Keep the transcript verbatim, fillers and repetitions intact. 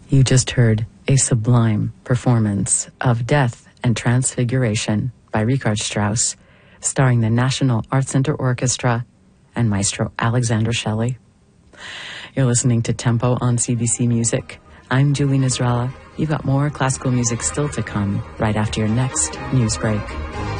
You just heard a sublime performance of Death and Transfiguration by Richard Strauss, starring the National Art Center Orchestra and Maestro Alexander Shelley. You're listening to Tempo on C B C Music. I'm Julie Nizralla. You've got more classical music still to come right after your next news break.